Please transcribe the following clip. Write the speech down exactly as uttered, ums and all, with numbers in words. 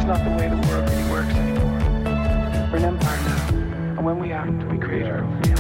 not the way the world really works anymore. We're an empire now, and when we act, we create our own reality.